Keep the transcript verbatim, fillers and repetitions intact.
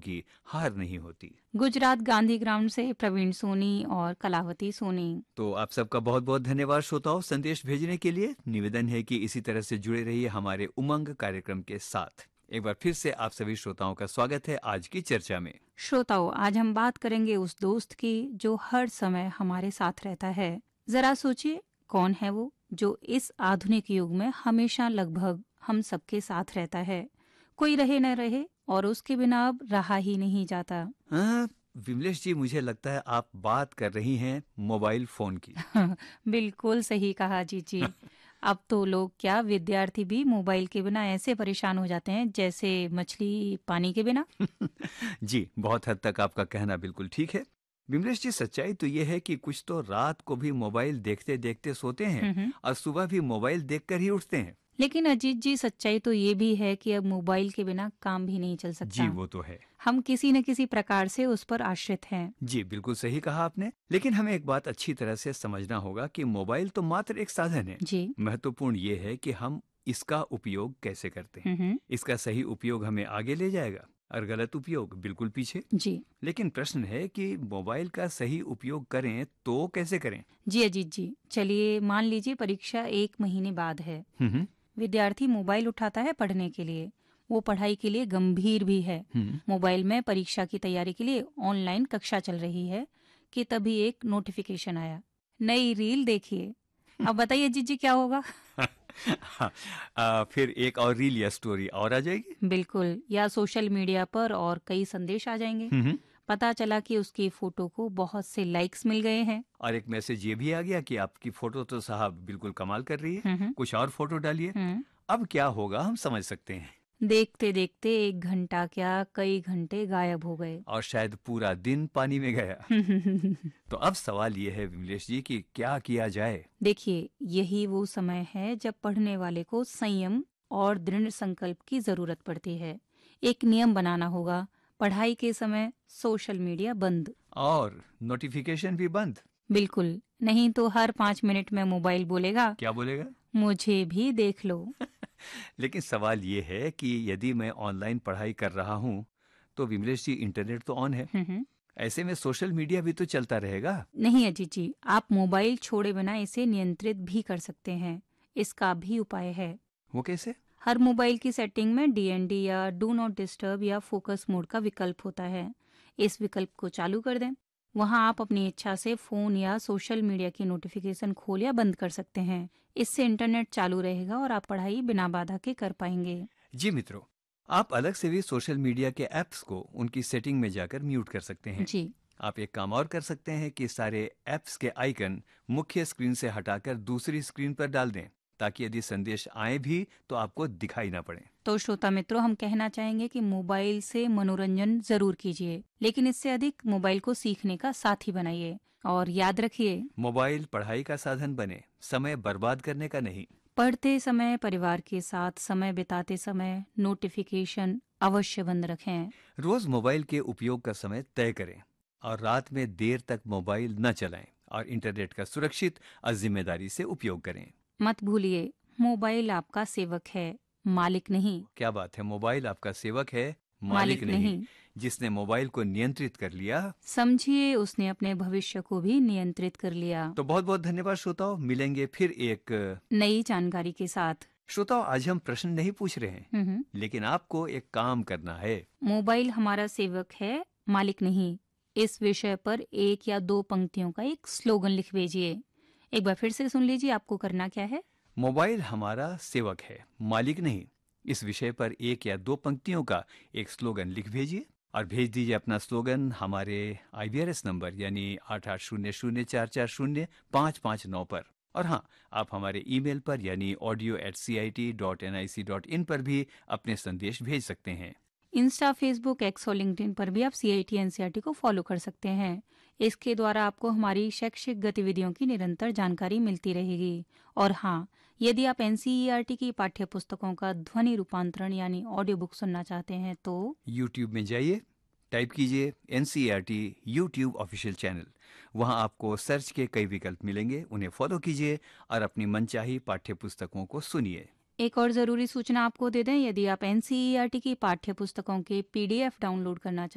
की हार नहीं होती। गुजरात गांधी ग्राउंड से प्रवीण सोनी और कलावती सोनी। तो आप सबका बहुत बहुत धन्यवाद श्रोताओं संदेश भेजने के लिए। निवेदन है कि इसी तरह से जुड़े रहिए हमारे उमंग कार्यक्रम के साथ। एक बार फिर से आप सभी श्रोताओं का स्वागत है आज की चर्चा में। श्रोताओं, आज हम बात करेंगे उस दोस्त की जो हर समय हमारे साथ रहता है। जरा सोचिए, कौन है वो जो इस आधुनिक युग में हमेशा लगभग हम सबके साथ रहता है। कोई रहे न रहे और उसके बिना अब रहा ही नहीं जाता। हाँ विमलेश जी, मुझे लगता है आप बात कर रही हैं मोबाइल फोन की। बिल्कुल सही कहा जी जी। अब तो लोग क्या, विद्यार्थी भी मोबाइल के बिना ऐसे परेशान हो जाते हैं जैसे मछली पानी के बिना। जी, बहुत हद तक आपका कहना बिल्कुल ठीक है। विमलेश जी, सच्चाई तो ये है कि कुछ तो रात को भी मोबाइल देखते देखते सोते हैं हम्म। और सुबह भी मोबाइल देखकर ही उठते हैं। लेकिन अजीत जी, सच्चाई तो ये भी है कि अब मोबाइल के बिना काम भी नहीं चल सकता। जी वो तो है। हम किसी न किसी प्रकार से उस पर आश्रित हैं। जी बिल्कुल सही कहा आपने। लेकिन हमें एक बात अच्छी तरह से समझना होगा कि मोबाइल तो मात्र एक साधन है। जी। महत्वपूर्ण ये है कि हम इसका उपयोग कैसे करते हैं। हम्म। इसका सही उपयोग हमें आगे ले जाएगा और गलत उपयोग बिल्कुल पीछे। जी लेकिन प्रश्न है कि मोबाइल का सही उपयोग करें तो कैसे करें। जी अजीत जी, चलिए मान लीजिए परीक्षा एक महीने बाद है। हम्म विद्यार्थी मोबाइल उठाता है पढ़ने के लिए। वो पढ़ाई के लिए गंभीर भी है। हम्म मोबाइल में परीक्षा की तैयारी के लिए ऑनलाइन कक्षा चल रही है कि तभी एक नोटिफिकेशन आया, नई रील देखिए। अब बताइए अजीत जी, क्या होगा? हाँ, आ, फिर एक और रील या स्टोरी और आ जाएगी। बिल्कुल, या सोशल मीडिया पर और कई संदेश आ जाएंगे। हम्म पता चला कि उसकी फोटो को बहुत से लाइक्स मिल गए हैं। और एक मैसेज ये भी आ गया कि आपकी फोटो तो साहब बिल्कुल कमाल कर रही है, हम्म कुछ और फोटो डालिए। हम्म। अब क्या होगा हम समझ सकते हैं। देखते देखते एक घंटा क्या, कई घंटे गायब हो गए। और शायद पूरा दिन पानी में गया। तो अब सवाल ये है विमलेश जी कि क्या किया जाए। देखिए, यही वो समय है जब पढ़ने वाले को संयम और दृढ़ संकल्प की जरूरत पड़ती है। एक नियम बनाना होगा, पढ़ाई के समय सोशल मीडिया बंद। और नोटिफिकेशन भी बंद। बिल्कुल, नहीं तो हर पाँच मिनट में मोबाइल बोलेगा, क्या बोलेगा? मुझे भी देख लो। लेकिन सवाल ये है कि यदि मैं ऑनलाइन पढ़ाई कर रहा हूँ तो विमलेश जी इंटरनेट तो ऑन है, हम्म। ऐसे में सोशल मीडिया भी तो चलता रहेगा। नहीं अजीत जी, आप मोबाइल छोड़े बिना इसे नियंत्रित भी कर सकते हैं। इसका भी उपाय है। वो कैसे? हर मोबाइल की सेटिंग में डी एन डी या डू नॉट डिस्टर्ब या फोकस मोड का विकल्प होता है। इस विकल्प को चालू कर दें। वहां आप अपनी इच्छा से फोन या सोशल मीडिया की नोटिफिकेशन खोल या बंद कर सकते हैं। इससे इंटरनेट चालू रहेगा और आप पढ़ाई बिना बाधा के कर पाएंगे। जी मित्रों, आप अलग से भी सोशल मीडिया के ऐप्स को उनकी सेटिंग में जाकर म्यूट कर सकते हैं। जी। आप एक काम और कर सकते हैं कि सारे ऐप्स के आइकन मुख्य स्क्रीन से हटाकर दूसरी स्क्रीन पर डाल दें, ताकि यदि संदेश आए भी तो आपको दिखाई ना पड़े। तो श्रोता मित्रों, हम कहना चाहेंगे कि मोबाइल से मनोरंजन जरूर कीजिए, लेकिन इससे अधिक मोबाइल को सीखने का साथी बनाइए। और याद रखिए, मोबाइल पढ़ाई का साधन बने, समय बर्बाद करने का नहीं। पढ़ते समय परिवार के साथ समय बिताते समय नोटिफिकेशन अवश्य बंद रखें। रोज मोबाइल के उपयोग का समय तय करें और रात में देर तक मोबाइल न चलाएं और इंटरनेट का सुरक्षित और जिम्मेदारी से उपयोग करें। मत भूलिए, मोबाइल आपका सेवक है, मालिक नहीं। क्या बात है, मोबाइल आपका सेवक है, मालिक, मालिक नहीं। नहीं। जिसने मोबाइल को नियंत्रित कर लिया, समझिए उसने अपने भविष्य को भी नियंत्रित कर लिया। तो बहुत बहुत धन्यवाद श्रोताओं। मिलेंगे फिर एक नई जानकारी के साथ। श्रोताओं, आज हम प्रश्न नहीं पूछ रहे हैं, हम्म। लेकिन आपको एक काम करना है। मोबाइल हमारा सेवक है, मालिक नहीं। इस विषय पर एक या दो पंक्तियों का एक स्लोगन लिख भेजिए। एक बार फिर से सुन लीजिए, आपको करना क्या है। मोबाइल हमारा सेवक है, मालिक नहीं। इस विषय पर एक या दो पंक्तियों का एक स्लोगन लिख भेजिए और भेज दीजिए अपना स्लोगन हमारे आई बी आर एस नंबर यानी आठ आठ शून्य शून्य चार चार शून्य पाँच पाँच नौ पर। और हाँ, आप हमारे ईमेल पर यानी audio eight C I T dot N I C dot in पर भी अपने संदेश भेज सकते हैं। इंस्टा, फेसबुक, एक्स और लिंक्डइन पर भी आप सी I T N C E R T को फॉलो कर सकते हैं। इसके द्वारा आपको हमारी शैक्षिक गतिविधियों की निरंतर जानकारी मिलती रहेगी। और हाँ, यदि आप N C E R T की पाठ्य पुस्तकों का ध्वनि रूपांतरण यानी ऑडियो बुक सुनना चाहते हैं तो यूट्यूब में जाइए, टाइप कीजिए N C E R T YouTube official channel. वहां आपको सर्च के कई विकल्प मिलेंगे, उन्हें फॉलो कीजिए और अपनी मनचाही पाठ्य पुस्तकों को सुनिए। एक और जरूरी सूचना आपको दे दें, यदि आप N C E R T की पाठ्य पुस्तकों के पी डी एफ डाउनलोड करना